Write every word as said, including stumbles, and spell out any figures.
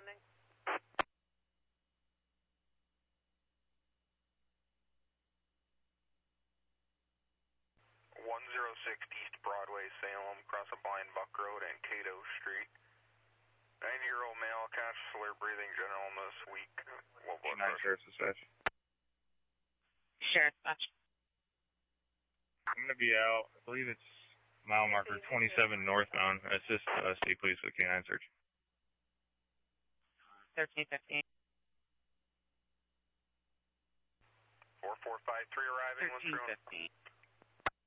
responding. one oh six East Broadway, Salem, across a blind Buck Road and Cato Street. ninety-year-old male, conscious, alert, breathing, general illness, weak, low blood pressure. Sheriff's Dispatch. Sheriff's Dispatch. I'm going to be out, I believe it's mile marker twenty-seven northbound. Assist uh, State Police with canine search. thirteen fifteen. four four five three arriving. thirteen fifteen.